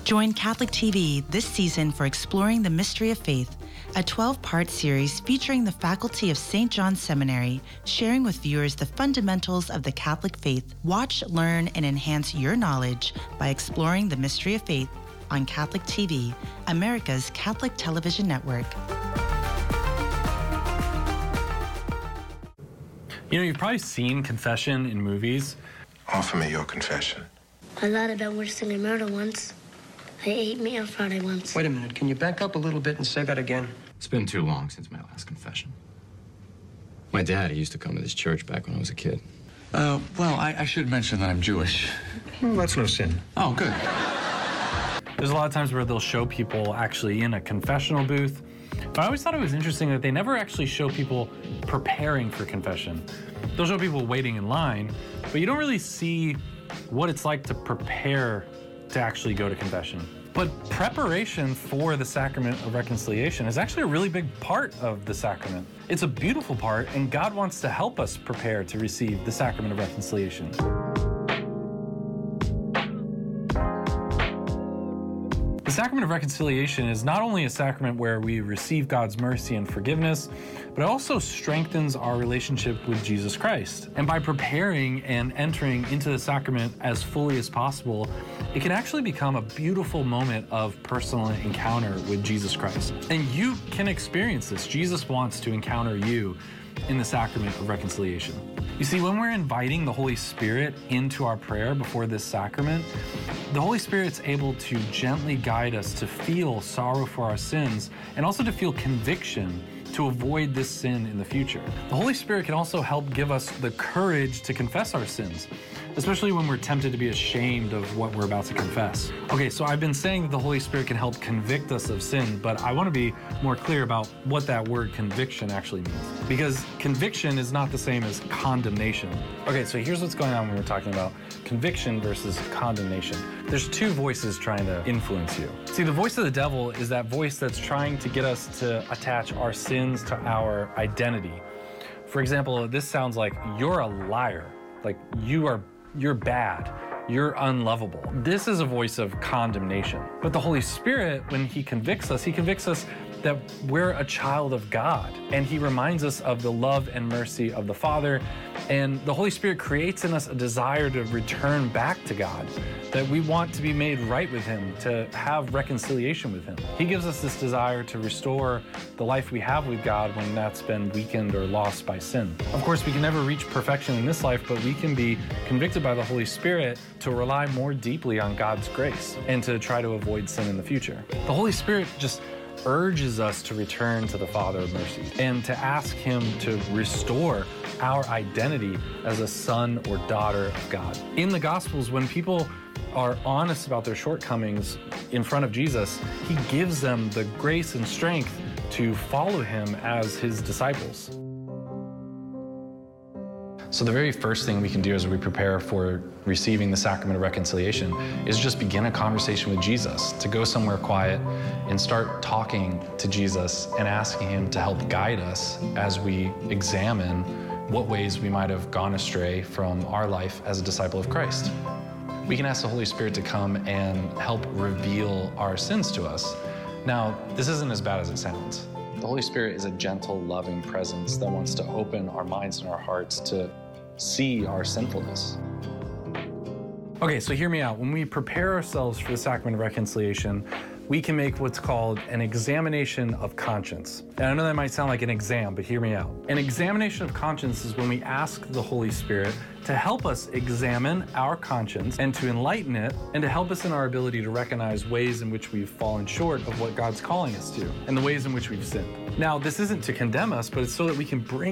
Join Catholic TV this season for Exploring the Mystery of Faith, a 12-part series featuring the faculty of St. John's Seminary, sharing with viewers the fundamentals of the Catholic faith. Watch, learn, and enhance your knowledge by exploring the mystery of faith on Catholic TV, America's Catholic television network. You know, you've probably seen confession in movies. Offer me your confession. I lied about witnessing a murder once. I ate meat on Friday once. Wait a minute. Can you back up a little bit and say that again? It's been too long since my last confession. My dad, he used to come to this church back when I was a kid. Well, I should mention that I'm Jewish. Well, that's no sin. Oh, good. There's a lot of times where they'll show people actually in a confessional booth. But I always thought it was interesting that they never actually show people preparing for confession. They'll show people waiting in line, but you don't really see what it's like to prepare to actually go to confession. But preparation for the sacrament of reconciliation is actually a really big part of the sacrament. It's a beautiful part, and God wants to help us prepare to receive the sacrament of reconciliation. The sacrament of reconciliation is not only a sacrament where we receive God's mercy and forgiveness, but it also strengthens our relationship with Jesus Christ. And by preparing and entering into the sacrament as fully as possible, it can actually become a beautiful moment of personal encounter with Jesus Christ. And you can experience this. Jesus wants to encounter you in the sacrament of reconciliation. You see, when we're inviting the Holy Spirit into our prayer before this sacrament, the Holy Spirit's able to gently guide us to feel sorrow for our sins and also to feel conviction to avoid this sin in the future. The Holy Spirit can also help give us the courage to confess our sins, especially when we're tempted to be ashamed of what we're about to confess. Okay, so I've been saying that the Holy Spirit can help convict us of sin, but I want to be more clear about what that word conviction actually means. Because conviction is not the same as condemnation. Okay, so here's what's going on when we're talking about conviction versus condemnation. There's two voices trying to influence you. See, the voice of the devil is that voice that's trying to get us to attach our sins to our identity. For example, this sounds like you're a liar, like you're bad, you're unlovable. This is a voice of condemnation. But the Holy Spirit, when he convicts us that we're a child of God, and he reminds us of the love and mercy of the Father, and the Holy Spirit creates in us a desire to return back to God, that we want to be made right with him, to have reconciliation with him. He gives us this desire to restore the life we have with God when that's been weakened or lost by sin. Of course, we can never reach perfection in this life, but we can be convicted by the Holy Spirit to rely more deeply on God's grace and to try to avoid sin in the future. The Holy Spirit just urges us to return to the Father of mercy and to ask him to restore our identity as a son or daughter of God. In the Gospels, when people are honest about their shortcomings in front of Jesus, he gives them the grace and strength to follow him as his disciples. So the very first thing we can do as we prepare for receiving the sacrament of reconciliation is just begin a conversation with Jesus, to go somewhere quiet and start talking to Jesus and asking him to help guide us as we examine what ways we might have gone astray from our life as a disciple of Christ. We can ask the Holy Spirit to come and help reveal our sins to us. Now, this isn't as bad as it sounds. The Holy Spirit is a gentle, loving presence that wants to open our minds and our hearts to see our sinfulness. Okay, so hear me out. When we prepare ourselves for the sacrament of reconciliation, we can make what's called an examination of conscience. And I know that might sound like an exam, but hear me out. An examination of conscience is when we ask the Holy Spirit to help us examine our conscience and to enlighten it and to help us in our ability to recognize ways in which we've fallen short of what God's calling us to and the ways in which we've sinned. Now, this isn't to condemn us, but it's so that we can bring